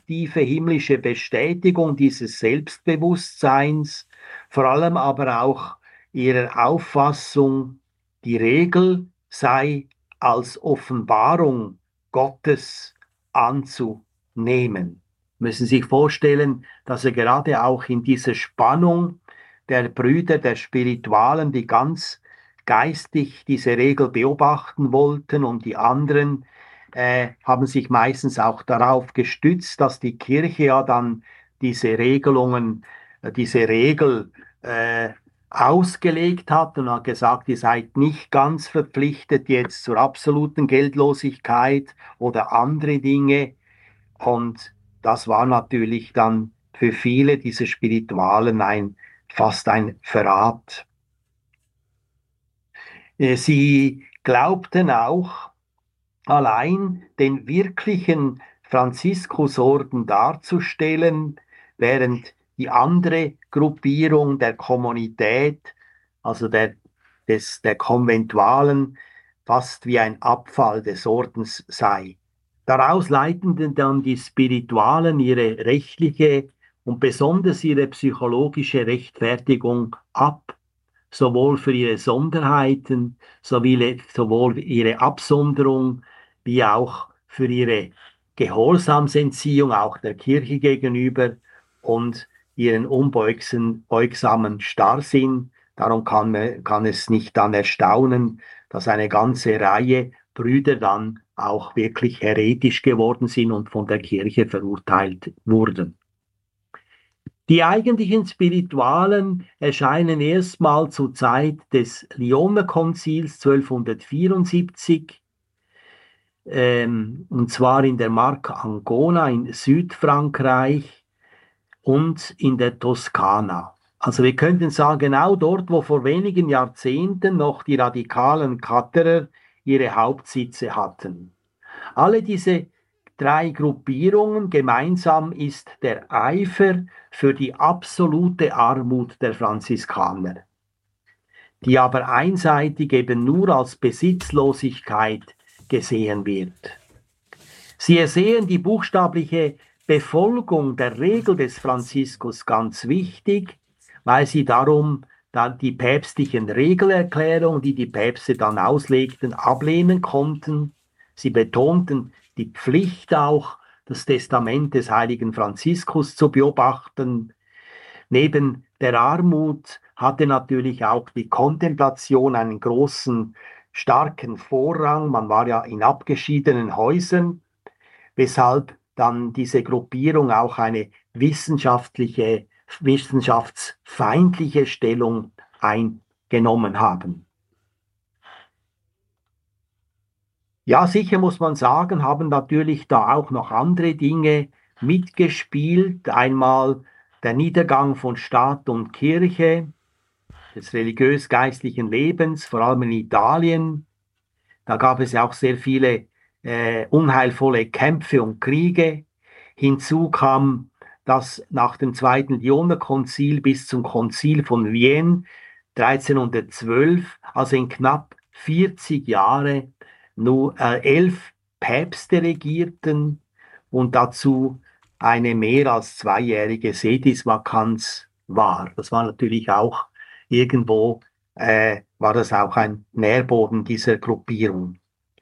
kollektive himmlische Bestätigung dieses Selbstbewusstseins, vor allem aber auch ihrer Auffassung, die Regel sei als Offenbarung Gottes anzunehmen. Müssen Sie sich vorstellen, dass er gerade auch in dieser Spannung der Brüder, der Spiritualen, die ganz geistig diese Regel beobachten wollten, und die anderen haben sich meistens auch darauf gestützt, dass die Kirche ja dann diese Regelungen, diese Regel ausgelegt hat und hat gesagt, ihr seid nicht ganz verpflichtet jetzt zur absoluten Geldlosigkeit oder andere Dinge. Und das war natürlich dann für viele dieser Spiritualen fast ein Verrat. Sie glaubten auch, allein den wirklichen Franziskusorden darzustellen, während die andere Gruppierung der Kommunität, also der Konventualen, fast wie ein Abfall des Ordens sei. Daraus leiteten dann die Spiritualen ihre rechtliche und besonders ihre psychologische Rechtfertigung ab, sowohl für ihre Sonderheiten, sowohl ihre Absonderung, wie auch für ihre Gehorsamsentziehung, auch der Kirche gegenüber, und ihren unbeugsamen Starrsinn. Darum kann es nicht dann erstaunen, dass eine ganze Reihe Brüder dann auch wirklich häretisch geworden sind und von der Kirche verurteilt wurden. Die eigentlichen Spiritualen erscheinen erstmal zur Zeit des Lyoner Konzils 1274, und zwar in der Marca Ancona in Südfrankreich und in der Toskana. Also wir könnten sagen, genau dort, wo vor wenigen Jahrzehnten noch die radikalen Katerer ihre Hauptsitze hatten. Alle diese drei Gruppierungen gemeinsam ist der Eifer für die absolute Armut der Franziskaner, die aber einseitig eben nur als Besitzlosigkeit gesehen wird. Sie ersehen die buchstabliche Befolgung der Regel des Franziskus ganz wichtig, weil sie darum dann die päpstlichen Regelerklärungen, die die Päpste dann auslegten, ablehnen konnten. Sie betonten die Pflicht auch, das Testament des heiligen Franziskus zu beobachten. Neben der Armut hatte natürlich auch die Kontemplation einen großen, starken Vorrang. Man war ja in abgeschiedenen Häusern, weshalb dann diese Gruppierung auch eine wissenschaftsfeindliche Stellung eingenommen haben. Ja, sicher muss man sagen, haben natürlich da auch noch andere Dinge mitgespielt. Einmal der Niedergang von Staat und Kirche, des religiös-geistlichen Lebens, vor allem in Italien. Da gab es ja auch sehr viele unheilvolle Kämpfe und Kriege. Hinzu kam, dass nach dem Zweiten Lyoner Konzil bis zum Konzil von Vienne 1312, also in knapp 40 Jahre, nur 11 Päpste regierten und dazu eine mehr als zweijährige Sedisvakanz war. Das war natürlich auch irgendwo, war das auch ein Nährboden dieser Gruppierung.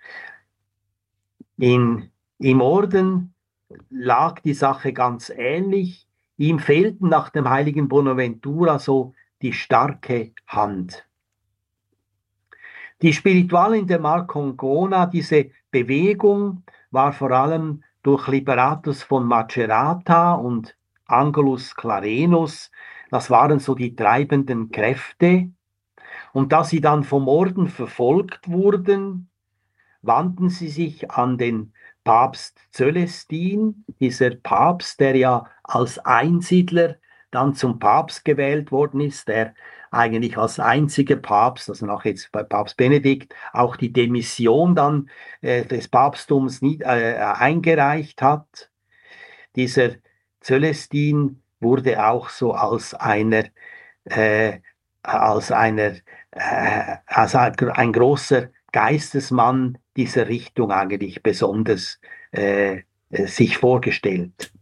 Im Orden lag die Sache ganz ähnlich. Ihm fehlten nach dem heiligen Bonaventura so die starke Hand. Die Spiritualen in der Marca Ancona, diese Bewegung war vor allem durch Liberatus von Macerata und Angelus Clarenus, das waren so die treibenden Kräfte. Und da sie dann vom Orden verfolgt wurden, wandten sie sich an den Papst Cölestin, dieser Papst, der ja als Einsiedler dann zum Papst gewählt worden ist, der eigentlich als einziger Papst, also nach jetzt bei Papst Benedikt, auch die Demission dann des Papsttums eingereicht hat. Dieser Cölestin wurde auch so als ein großer Geistesmann dieser Richtung eigentlich besonders sich vorgestellt.